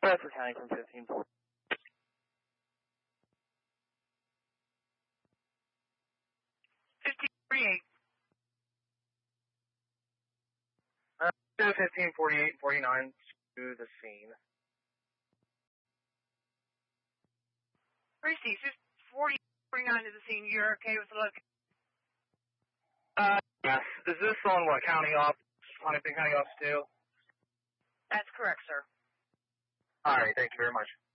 Bradford County from 1540. 1548. 1548-49 to the scene. Christy, 49 to the scene. You're okay with the location? Yes. Is this on what, county office? Huntington County Office 2? That's correct, sir. Alright, thank you very much.